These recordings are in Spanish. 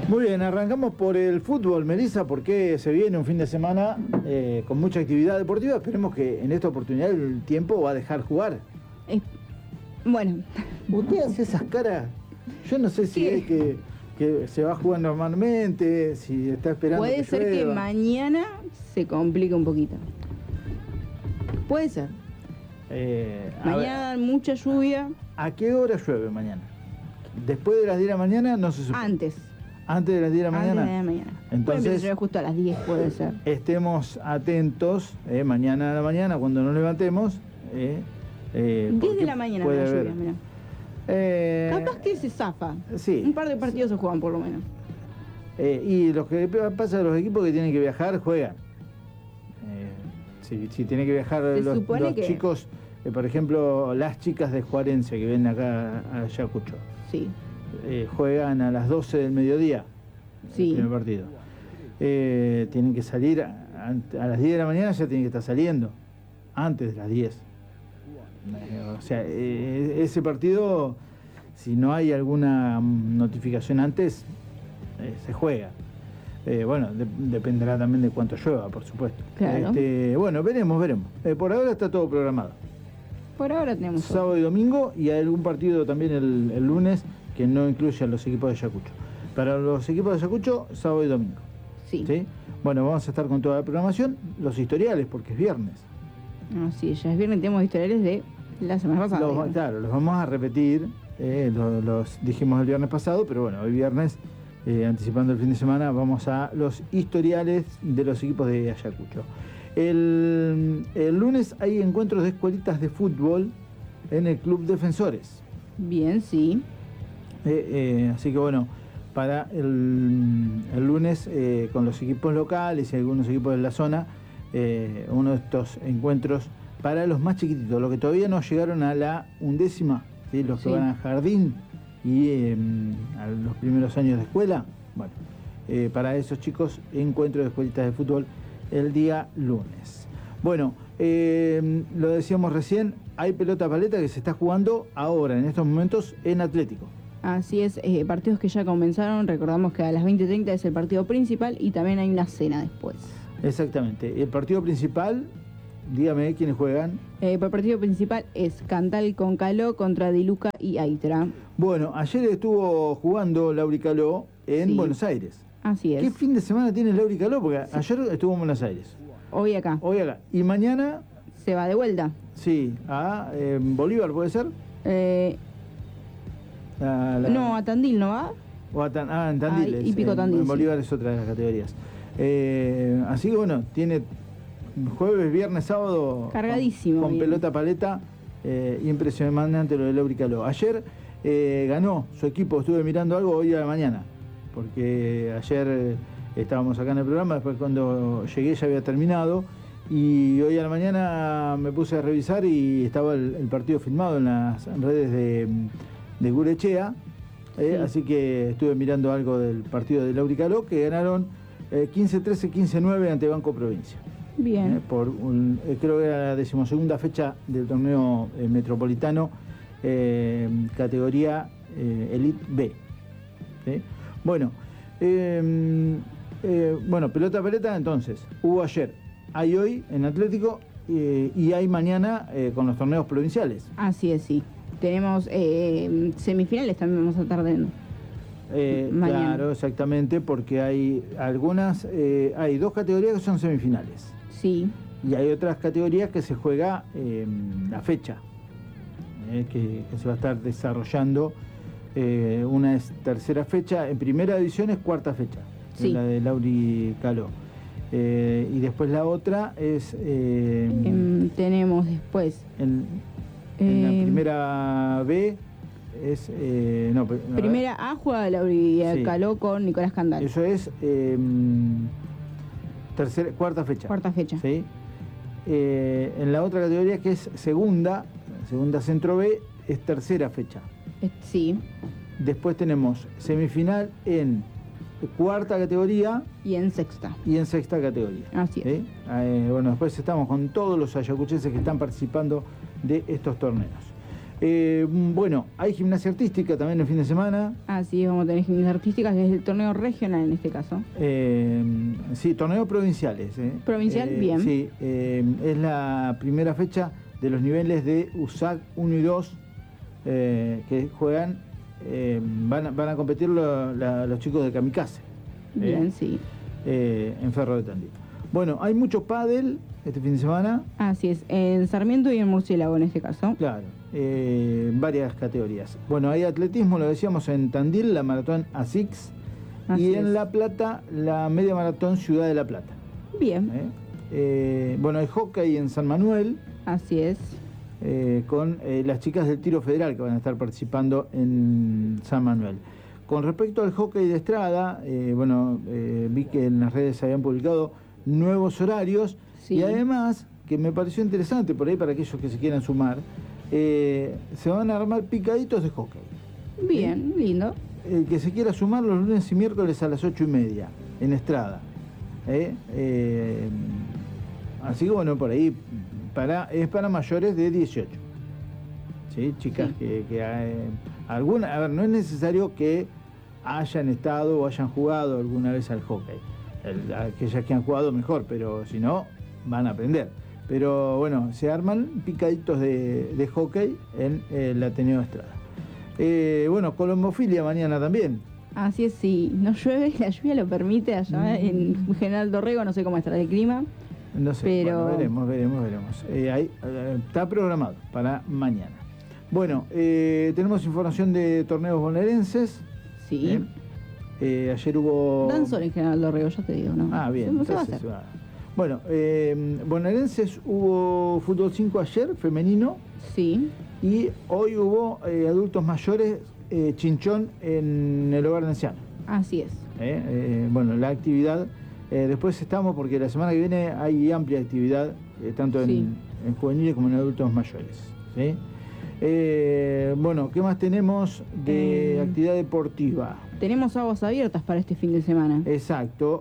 Muy bien, arrancamos por el fútbol, Melissa, porque se viene un fin de semana con mucha actividad deportiva. Esperemos que en esta oportunidad el tiempo va a dejar jugar. Bueno. ¿Usted hace esas caras? Yo no sé si ¿Qué? es que se va a jugar normalmente, si está esperando Puede que ser llueva. que mañana se complique un poquito. Puede ser. Mañana mucha lluvia. ¿A qué hora llueve mañana? ¿Después de las 10 de la mañana? No se supone. ¿Antes de las 10 de la mañana? Antes de la mañana. Entonces, puede empezar a llover justo a las 10, puede ser. Estemos atentos, mañana a la mañana, cuando nos levantemos. 10 de la mañana puede la lluvia, haber. mirá. Capaz que se zafa. Sí. Un par de partidos se juegan por lo menos. Y lo que pasa, los equipos que tienen que viajar juegan. Si tienen que viajar los chicos, por ejemplo, las chicas de Juarense que vienen acá a Ayacucho. Sí. Juegan a las 12 del mediodía. Sí. El primer partido. Tienen que salir a las 10 de la mañana, ya tienen que estar saliendo. Antes de las 10. O sea, ese partido, si no hay alguna notificación antes, se juega. Bueno, dependerá también de cuánto llueva, por supuesto. Claro. Bueno, veremos. Por ahora está todo programado. Por ahora tenemos sábado y domingo, y hay algún partido también el lunes que no incluye a los equipos de Ayacucho. Para los equipos de Ayacucho, sábado y domingo. Sí. Bueno, vamos a estar con toda la programación, los historiales, porque es viernes. No, sí, ya es viernes, tenemos historiales de la semana pasada. Claro, los vamos a repetir, los dijimos el viernes pasado, pero bueno, hoy viernes, anticipando el fin de semana, vamos a los historiales de los equipos de Ayacucho. El lunes hay encuentros de escuelitas de fútbol en el Club Defensores. Bien, sí. Así que bueno, para el lunes con los equipos locales y algunos equipos de la zona, uno de estos encuentros para los más chiquititos, los que todavía no llegaron a la 11ª, ¿sí? Los que van al jardín y a los primeros años de escuela. Bueno, para esos chicos, encuentro de escuelitas de fútbol el día lunes. Bueno, lo decíamos recién, hay pelota paleta que se está jugando ahora, en estos momentos, en Atlético. Así es, partidos que ya comenzaron. Recordamos que a las 20:30 es el partido principal y también hay una cena después. Exactamente. El partido principal, dígame quiénes juegan. El partido principal es Cantal Concaló contra Diluca y Aitra. Bueno, ayer estuvo jugando Lauri Caló en Buenos Aires. Así es. ¿Qué fin de semana tiene Lauri Caló? Porque ayer estuvo en Buenos Aires. Hoy acá. Y mañana se va de vuelta. Sí, a Bolívar, ¿puede ser? No, a Tandil, ¿no va? En Tandil. Hípico Tandil. En Bolívar es otra de las categorías. Así que bueno, tiene jueves, viernes, sábado cargadísimo. Con pelota paleta. Impresionante lo de Lauri Caló. Ayer ganó su equipo, estuve mirando algo hoy a la mañana, porque ayer estábamos acá en el programa, después cuando llegué ya había terminado, y hoy a la mañana me puse a revisar y estaba el partido filmado en las redes de Gurechea, así que estuve mirando algo del partido de Lauri Caló, que ganaron 15-13, 15-9 ante Banco Provincia. Bien. Creo que era la 12ª fecha del torneo metropolitano, categoría Elite B. ¿Sí? Bueno, pelota paleta entonces. Hubo ayer, hay hoy en Atlético y hay mañana con los torneos provinciales. Así es, sí. Tenemos semifinales también vamos a estar mañana. Claro, exactamente, porque hay algunas, hay dos categorías que son semifinales. Sí. Y hay otras categorías que se juega la fecha, que se va a estar desarrollando. Una es tercera fecha, en primera división es cuarta fecha, sí. La de Lauri Caló. Y después la otra es... tenemos después... En la primera B es... primera A juega Lauri Caló con Nicolás Candal. Eso es cuarta fecha. Cuarta fecha. ¿Sí? En la otra categoría, que es segunda Centro B, es tercera fecha. Sí. Después tenemos semifinal en cuarta categoría y en sexta. Y en sexta categoría. Así es. Bueno, después estamos con todos los ayacuchenses que están participando de estos torneos. Bueno, hay gimnasia artística también el fin de semana. Así es, vamos a tener gimnasia artística, que es el torneo regional en este caso. Sí, torneos provinciales. ¿Provincial? Bien. Sí, es la primera fecha de los niveles de USAC 1 y 2 que juegan, van a competir los chicos de Kamikaze. Bien, sí. En Ferro de Tandil. Bueno, hay mucho pádel este fin de semana. Así es, en Sarmiento y en Murciélago en este caso. Claro, varias categorías. Bueno, hay atletismo, lo decíamos, en Tandil, la maratón ASICS. Y en La Plata, la media maratón Ciudad de La Plata. Bien. Bueno, hay hockey en San Manuel. Así es. Con las chicas del tiro federal que van a estar participando en San Manuel. Con respecto al hockey de estrada, vi que en las redes se habían publicado nuevos horarios. Sí. Y además, que me pareció interesante por ahí para aquellos que se quieran sumar, se van a armar picaditos de hockey. Bien, lindo. El que se quiera sumar los lunes y miércoles a las 8:30 en Estrada. Así que bueno, por ahí es para mayores de 18. ¿Sí? Chicas sí. Alguna, a ver, no es necesario que hayan estado o hayan jugado alguna vez al hockey. Aquellas que han jugado mejor, pero si no, van a aprender. Pero bueno, se arman picaditos de hockey en el Ateneo Estrada. Bueno, colombofilia mañana también. Así es, sí. No llueve, la lluvia lo permite allá en General Dorrego, no sé cómo estará el clima. No sé, pero bueno, veremos. Está programado para mañana. Bueno, tenemos información de torneos bonaerenses. Sí. Ayer hubo... Danzón en General Dorrego, ya te digo, ¿no? Ah, bien. Se va a hacer. Bueno, bonaerenses hubo fútbol 5 ayer, femenino. Sí. Y hoy hubo adultos mayores, chinchón en el hogar de ancianos. Así es. Bueno, la actividad... después estamos, porque la semana que viene hay amplia actividad, tanto en juveniles como en adultos mayores. ¿Sí? Bueno, ¿qué más tenemos de actividad deportiva? Tenemos aguas abiertas para este fin de semana. Exacto,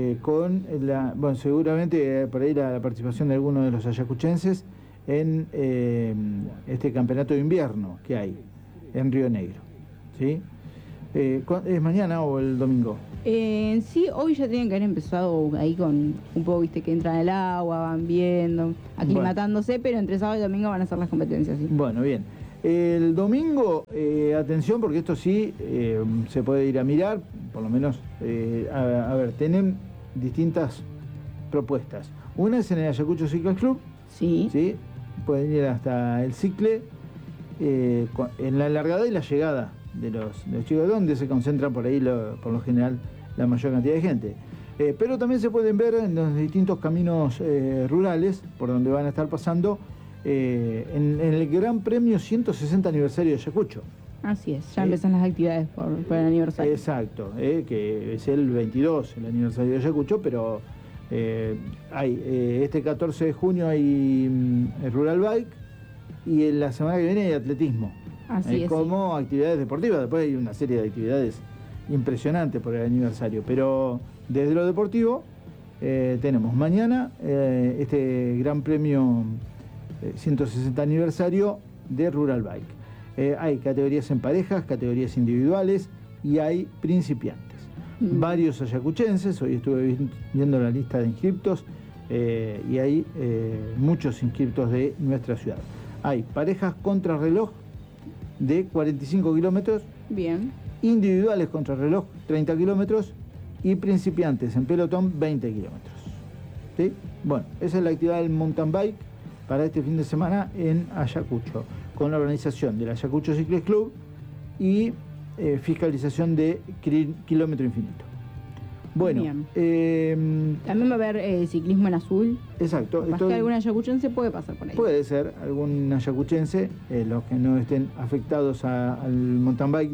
bueno, seguramente por ahí la participación de algunos de los ayacuchenses en este campeonato de invierno que hay en Río Negro. ¿Sí? ¿Es mañana o el domingo? Sí, hoy ya tienen que haber empezado ahí con un poco, viste, que entran al agua, van viendo, aclimatándose, pero entre sábado y domingo van a hacer las competencias. ¿Sí? Bueno, bien. El domingo, atención, porque esto sí se puede ir a mirar, por lo menos, a ver, tienen distintas propuestas. Una es en el Ayacucho Cycle Club. Sí. Pueden ir hasta el Cicle, en la largada y la llegada de los chicos, donde se concentran por ahí, por lo general, la mayor cantidad de gente. Pero también se pueden ver en los distintos caminos rurales por donde van a estar pasando en el Gran Premio 160 aniversario de Ayacucho. Así es, ya empiezan las actividades por el aniversario. Exacto, que es el 22, el aniversario de Ayacucho, pero hay este 14 de junio hay Rural Bike y en la semana que viene hay atletismo. Así es. Como actividades deportivas, después hay una serie de actividades impresionantes por el aniversario, pero desde lo deportivo tenemos mañana este Gran Premio 160 aniversario de Rural Bike. Hay categorías en parejas, categorías individuales y hay principiantes. Varios ayacuchenses, hoy estuve viendo la lista de inscriptos y hay muchos inscriptos de nuestra ciudad. Hay parejas contrarreloj de 45 kilómetros. Bien. Individuales contrarreloj 30 kilómetros y principiantes en pelotón 20 kilómetros. ¿Sí? Bueno, esa es la actividad del mountain bike para este fin de semana en Ayacucho, con la organización del Ayacucho Cycle Club y fiscalización de Kilómetro Infinito. Bueno, también va a haber ciclismo en azul. Exacto. Más que algún ayacuchense puede pasar por ahí. Puede ser algún ayacuchense, los que no estén afectados al mountain bike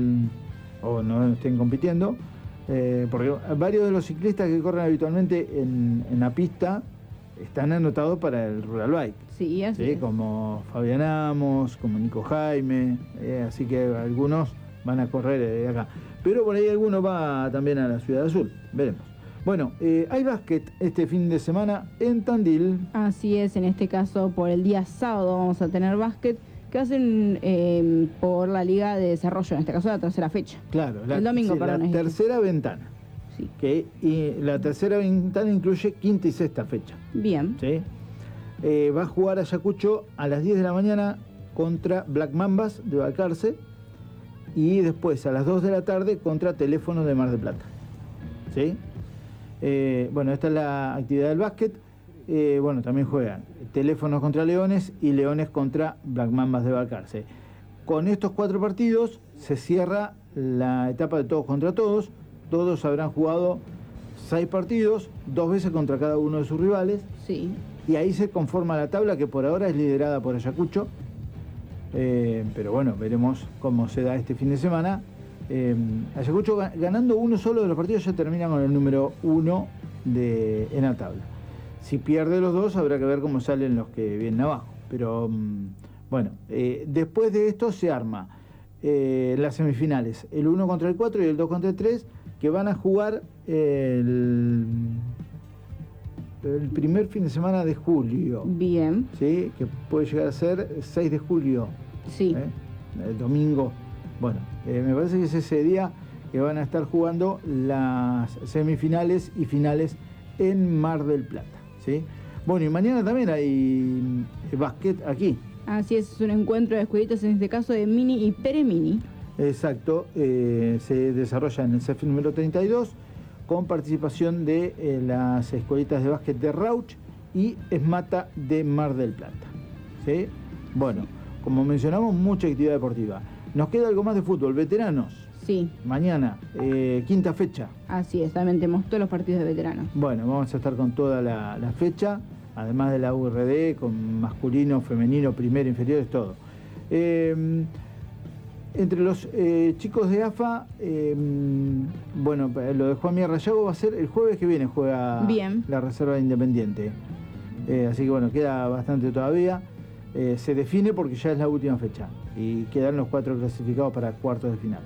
o no estén compitiendo, porque varios de los ciclistas que corren habitualmente en la pista están anotados para el Rural Bike. Sí, así es. Como Fabián Amos, como Nico Jaime, así que algunos van a correr de acá. Pero por ahí alguno va también a la Ciudad Azul, veremos. Bueno, hay básquet este fin de semana en Tandil. Así es, en este caso por el día sábado vamos a tener básquet que hacen por la Liga de Desarrollo, en este caso la tercera fecha. Claro, el domingo, perdón. La tercera ventana. Sí. Y la tercera ventana incluye quinta y sexta fecha. Bien. ¿Sí? Va a jugar Ayacucho a las 10 de la mañana contra Black Mambas de Balcarce y después a las 2 de la tarde contra Teléfonos de Mar del Plata. ¿Sí? Bueno, esta es la actividad del básquet. Bueno, también juegan Teléfonos contra Leones y Leones contra Black Mambas de Balcarce. Con estos 4 partidos se cierra la etapa de todos contra todos. Todos habrán jugado 6 partidos, 2 veces contra cada uno de sus rivales. Sí. Y ahí se conforma la tabla, que por ahora es liderada por Ayacucho. Pero bueno, veremos cómo se da este fin de semana. Ayacucho ganando uno solo de los partidos ya termina con el número 1 en la tabla. Si pierde los 2 habrá que ver cómo salen los que vienen abajo. Pero bueno, después de esto se arma las semifinales, el 1 contra el 4 y el 2 contra el 3, que van a jugar el primer fin de semana de julio. Bien. ¿Sí? Que puede llegar a ser 6 de julio. Sí. El domingo. Bueno, me parece que es ese día que van a estar jugando las semifinales y finales en Mar del Plata. ¿Sí? Bueno, y mañana también hay básquet aquí. Así es un encuentro de escuelitas, en este caso de mini y peremini. Exacto, se desarrolla en el CEF número 32 con participación de las escuelitas de básquet de Rauch y Esmata de Mar del Plata. ¿Sí? Bueno, como mencionamos, mucha actividad deportiva. Nos queda algo más de fútbol, veteranos. Sí. Mañana, quinta fecha. Así es, también tenemos todos los partidos de veteranos. Bueno, vamos a estar con toda la fecha, además de la URD, con masculino, femenino, primero, inferiores, todo. Entre los chicos de AFA, bueno, lo de Juan Mier Rayago va a ser el jueves que viene, juega Bien. La Reserva de Independiente. Así que bueno, queda bastante todavía. Se define porque ya es la última fecha y quedan los 4 clasificados para cuartos de final.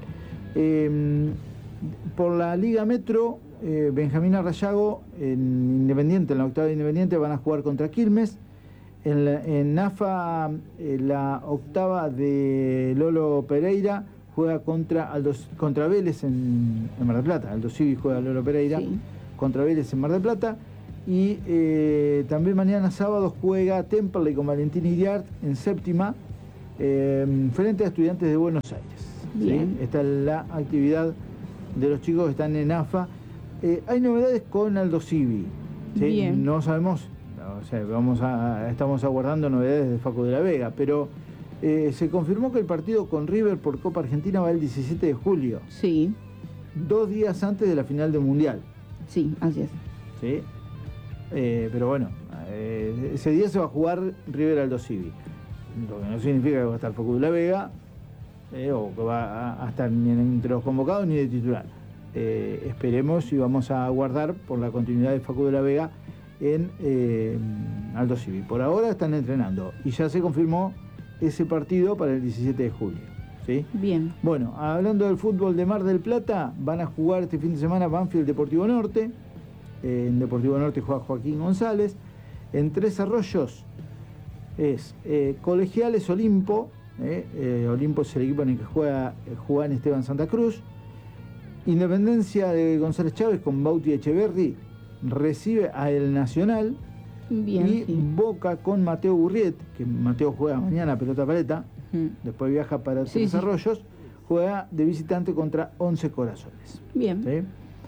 Por la Liga Metro, Benjamín Arrayago en Independiente, en la octava de Independiente, van a jugar contra Quilmes. En AFA, la octava de Lolo Pereira juega contra Vélez en Mar del Plata. Aldo Civi juega Lolo Pereira contra Vélez en Mar del Plata. Y también mañana sábado juega Temperley con Valentín Iriart en séptima, frente a Estudiantes de Buenos Aires. ¿Sí? Esta es la actividad de los chicos que están en AFA. Hay novedades con Aldo Civi. ¿Sí? No sabemos, o sea, estamos aguardando novedades de Facu de la Vega, pero se confirmó que el partido con River por Copa Argentina va el 17 de julio. Sí. 2 días antes de la final del Mundial. Sí, así es. ¿Sí? Pero bueno, ese día se va a jugar River Aldo Civi, lo que no significa que va a estar Facu de la Vega o que va a estar ni entre los convocados ni de titular. Esperemos y vamos a aguardar por la continuidad de Facu de la Vega en Aldo Civi. Por ahora están entrenando y ya se confirmó ese partido para el 17 de julio. ¿Sí? Bien. Bueno, hablando del fútbol de Mar del Plata, van a jugar este fin de semana Banfield Deportivo Norte. En Deportivo Norte juega Joaquín González. En Tres Arroyos es Colegiales Olimpo. Olimpo es el equipo en el que juega Juan Esteban Santa Cruz. Independencia de González Chávez con Bauti Echeverri recibe a El Nacional. Bien, y Boca con Mateo Burriet, que Mateo juega mañana pelota paleta, después viaja para Tres Arroyos, juega de visitante contra 11 Corazones. Bien. ¿Sí?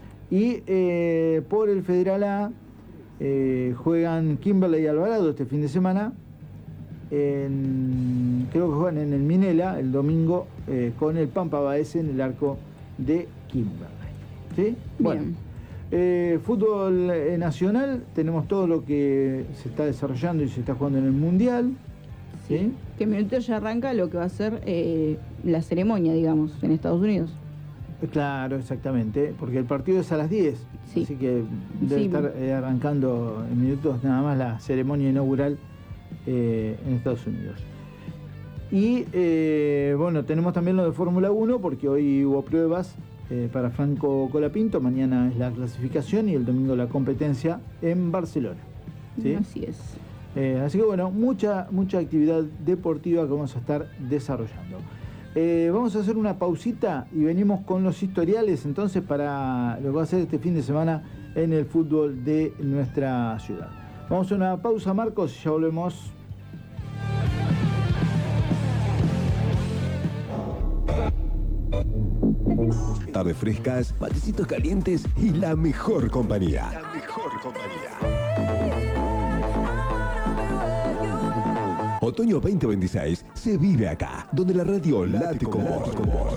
Y por el Federal A juegan Kimberley y Alvarado este fin de semana. Creo que juegan en el Minela el domingo con el Pampa Baez en el arco de Kimberley. ¿Sí? Bueno. Fútbol nacional, tenemos todo lo que se está desarrollando y se está jugando en el Mundial. ¿Sí? Que en minutos ya arranca lo que va a ser la ceremonia, digamos, en Estados Unidos. Claro, exactamente, porque el partido es a las 10, así que debe estar arrancando en minutos nada más la ceremonia inaugural en Estados Unidos. Y bueno, tenemos también lo de Fórmula 1, porque hoy hubo pruebas para Franco Colapinto, mañana es la clasificación y el domingo la competencia en Barcelona. ¿Sí? Así es. Así que bueno, mucha actividad deportiva que vamos a estar desarrollando. Vamos a hacer una pausita y venimos con los historiales entonces para lo que va a ser este fin de semana en el fútbol de nuestra ciudad. Vamos a una pausa, Marcos, y ya volvemos. Tardes frescas, matecitos calientes y la mejor compañía. Otoño 2026 se vive acá, donde la radio late con vos.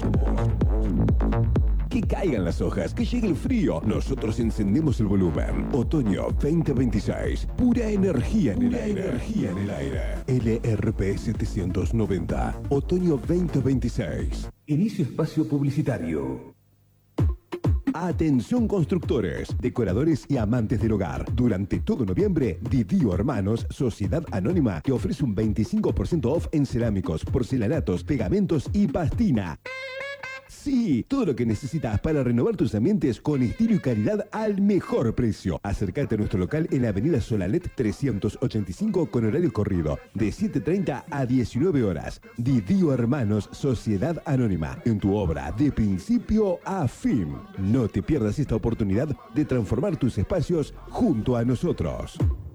Que caigan las hojas, que llegue el frío. Nosotros encendemos el volumen. Otoño 2026. Pura energía en el aire. LRP 790. Otoño 2026. Inicio espacio publicitario. Atención constructores, decoradores y amantes del hogar. Durante todo noviembre, Didio Hermanos, Sociedad Anónima, te ofrece un 25% off en cerámicos, porcelanatos, pegamentos y pastina. Sí, todo lo que necesitas para renovar tus ambientes con estilo y calidad al mejor precio. Acércate a nuestro local en la avenida Solanet 385 con horario corrido, de 7:30 a 19 horas. Didio Hermanos, Sociedad Anónima, en tu obra de principio a fin. No te pierdas esta oportunidad de transformar tus espacios junto a nosotros.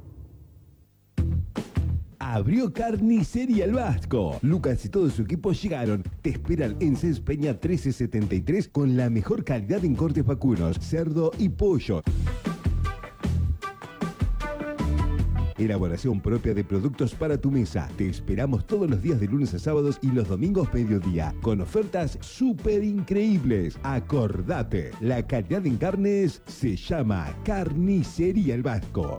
Abrió Carnicería El Vasco. Lucas y todo su equipo llegaron. Te esperan en Cés Peña 1373 con la mejor calidad en cortes vacunos, cerdo y pollo. Elaboración propia de productos para tu mesa. Te esperamos todos los días de lunes a sábados y los domingos mediodía, con ofertas súper increíbles. Acordate, la calidad en carnes se llama Carnicería El Vasco.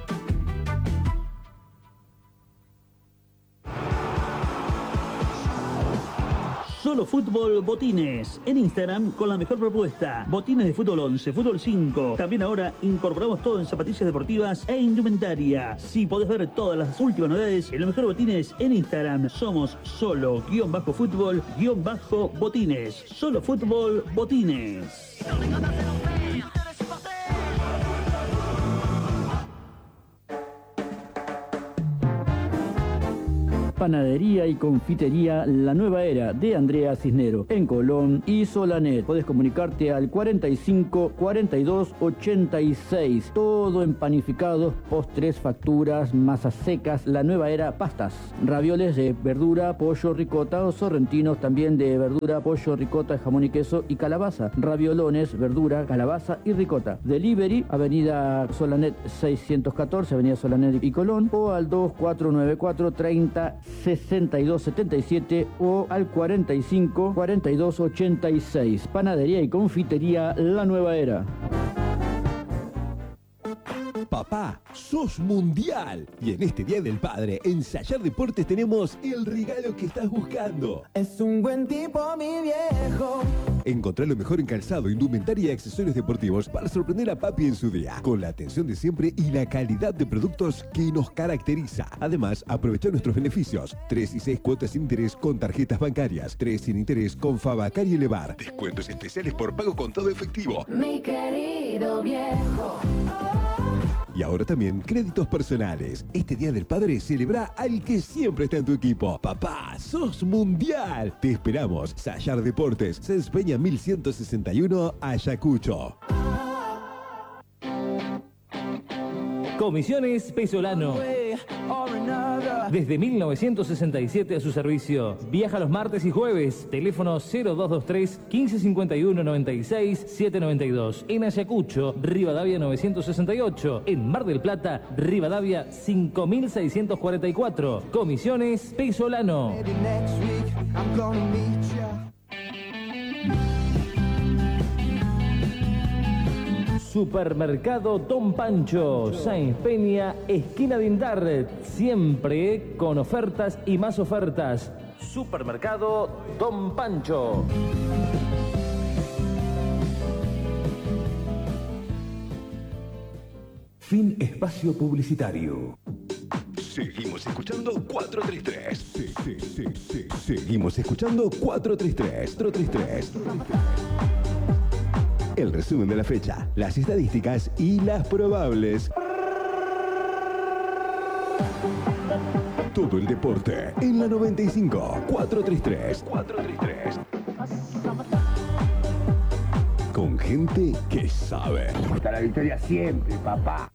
Solo Fútbol Botines. En Instagram con la mejor propuesta. Botines de fútbol 11, fútbol 5. También ahora incorporamos todo en zapatillas deportivas e indumentaria. Si podés ver todas las últimas novedades en los mejores botines en Instagram. Somos solo_fútbol_botines. Solo Fútbol Botines. Panadería y confitería La Nueva Era de Andrea Cisnero en Colón y Solanet. Podés comunicarte al 45 42 86. Todo en panificados, postres, facturas, masas secas. La Nueva Era, pastas, ravioles de verdura, pollo, ricota o sorrentinos también de verdura, pollo, ricota, jamón y queso y calabaza. Raviolones, verdura, calabaza y ricota. Delivery, Avenida Solanet 614, Avenida Solanet y Colón, o al 2494 30 6277 o al 45 42 86. Panadería y confitería La Nueva Era. Papá, sos mundial. Y en este Día del Padre, en Sayar Deportes tenemos el regalo que estás buscando. Es un buen tipo, mi viejo. Encontrá lo mejor en calzado, indumentaria y accesorios deportivos para sorprender a papi en su día, con la atención de siempre y la calidad de productos que nos caracteriza. Además, aprovecha nuestros beneficios. 3 y 6 cuotas sin interés con tarjetas bancarias, 3 sin interés con Fabacar y Elevar. Descuentos especiales por pago con todo efectivo. Mi querido viejo. Y ahora también créditos personales. Este Día del Padre celebra al que siempre está en tu equipo. Papá, sos mundial. Te esperamos. Sayar Deportes, Cés Peña 1161, Ayacucho. Comisiones Pesolano. Desde 1967 a su servicio. Viaja los martes y jueves. Teléfono 0223 1551 96 792. En Ayacucho, Rivadavia 968. En Mar del Plata, Rivadavia 5644. Comisiones Pesolano. Supermercado Don Pancho, Sáenz Peña, esquina de Indar, siempre con ofertas y más ofertas. Supermercado Don Pancho. Fin espacio publicitario. Seguimos escuchando 433. Seguimos escuchando 433. 433. El resumen de la fecha, las estadísticas y las probables. todo el deporte. En la 95 433. Con gente que sabe. Hasta la victoria siempre, papá.